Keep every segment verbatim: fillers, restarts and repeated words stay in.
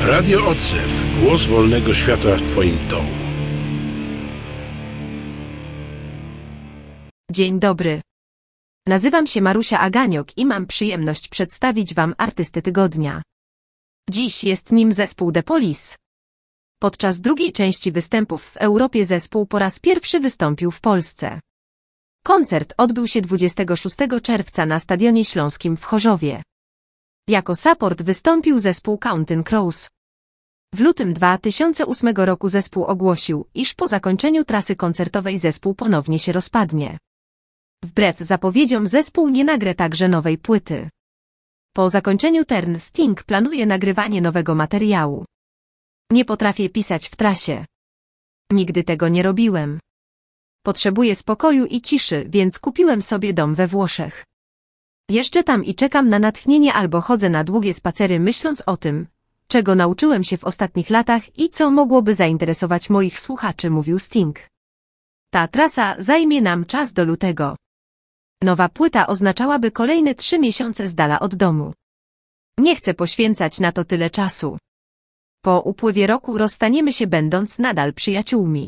Radio Odzew. Głos wolnego świata w Twoim domu. Dzień dobry. Nazywam się Marusia Aganiok i mam przyjemność przedstawić Wam artystę tygodnia. Dziś jest nim zespół The Police. Podczas drugiej części występów w Europie zespół po raz pierwszy wystąpił w Polsce. Koncert odbył się dwudziestego szóstego czerwca na Stadionie Śląskim w Chorzowie. Jako support wystąpił zespół Counting Crows. W lutym dwa tysiące ósmego roku zespół ogłosił, iż po zakończeniu trasy koncertowej zespół ponownie się rozpadnie. Wbrew zapowiedziom zespół nie nagra także nowej płyty. Po zakończeniu Turn Sting planuje nagrywanie nowego materiału. Nie potrafię pisać w trasie. Nigdy tego nie robiłem. Potrzebuję spokoju i ciszy, więc kupiłem sobie dom we Włoszech. Jeżdżę tam i czekam na natchnienie albo chodzę na długie spacery myśląc o tym, czego nauczyłem się w ostatnich latach i co mogłoby zainteresować moich słuchaczy, mówił Sting. Ta trasa zajmie nam czas do lutego. Nowa płyta oznaczałaby kolejne trzy miesiące z dala od domu. Nie chcę poświęcać na to tyle czasu. Po upływie roku rozstaniemy się będąc nadal przyjaciółmi.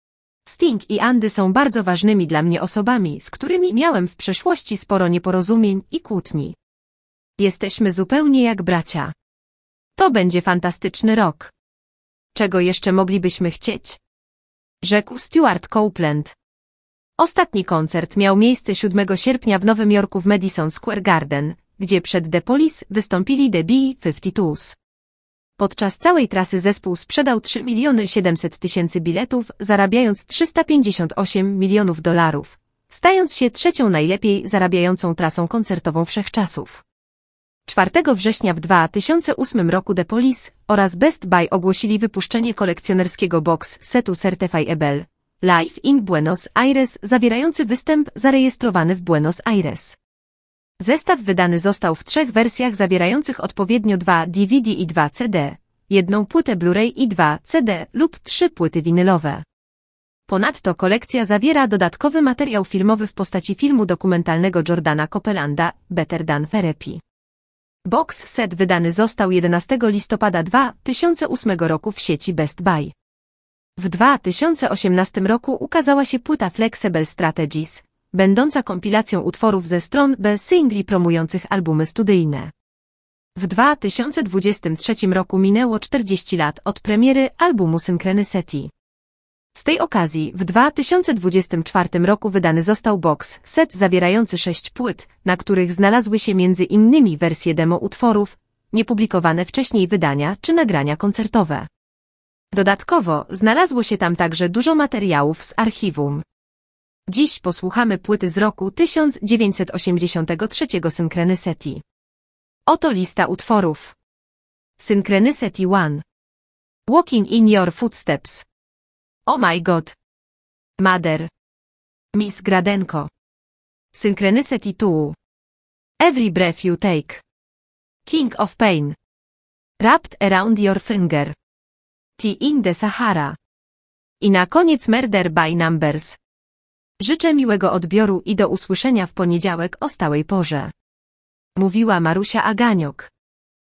Sting i Andy są bardzo ważnymi dla mnie osobami, z którymi miałem w przeszłości sporo nieporozumień i kłótni. Jesteśmy zupełnie jak bracia. To będzie fantastyczny rok. Czego jeszcze moglibyśmy chcieć? Rzekł Stuart Copeland. Ostatni koncert miał miejsce siódmego sierpnia w Nowym Jorku w Madison Square Garden, gdzie przed The Police wystąpili The B pięćdziesiąt dwa. Podczas całej trasy zespół sprzedał trzy miliony siedemset tysięcy biletów, zarabiając trzysta pięćdziesiąt osiem milionów dolarów, stając się trzecią najlepiej zarabiającą trasą koncertową wszechczasów. czwartego września w dwa tysiące ósmym roku The Police oraz Best Buy ogłosili wypuszczenie kolekcjonerskiego box setu Certifiable Live in Buenos Aires zawierający występ zarejestrowany w Buenos Aires. Zestaw wydany został w trzech wersjach zawierających odpowiednio dwa D V D i dwa C D, jedną płytę Blu-ray i dwa C D lub trzy płyty winylowe. Ponadto kolekcja zawiera dodatkowy materiał filmowy w postaci filmu dokumentalnego Jordana Copelanda, Better Than Therapy. Box set wydany został jedenastego listopada dwa tysiące ósmego roku w sieci Best Buy. W dwa tysiące osiemnastym roku ukazała się płyta Flexible Strategies, będąca kompilacją utworów ze stron B singli promujących albumy studyjne. W dwa tysiące dwudziestym trzecim roku minęło czterdzieści lat od premiery albumu Synchronicity. Z tej okazji w dwa tysiące dwudziestym czwartym roku wydany został box set zawierający sześć płyt, na których znalazły się między innymi wersje demo utworów, niepublikowane wcześniej wydania czy nagrania koncertowe. Dodatkowo znalazło się tam także dużo materiałów z archiwum. Dziś posłuchamy płyty z roku tysiąc dziewięćset osiemdziesiątego trzeciego Synchronicity. Oto lista utworów. Synchronicity jeden. Walking in Your Footsteps. Oh My God. Mother. Miss Gradenko. Synchronicity dwa. Every Breath You Take. King of Pain. Wrapped Around Your Finger. Tea in the Sahara. I na koniec Murder by Numbers. Życzę miłego odbioru i do usłyszenia w poniedziałek o stałej porze. Mówiła Marusia Aganiok.